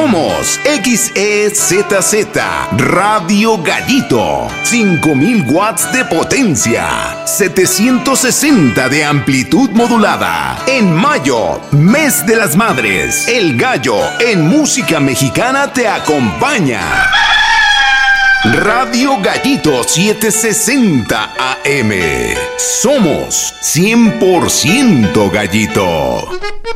Somos XEZZ Radio Gallito. 5000 watts de potencia. 760 de amplitud modulada. En mayo, mes de las madres. El Gallo en música mexicana te acompaña. Radio Gallito 760 AM. Somos 100% Gallito.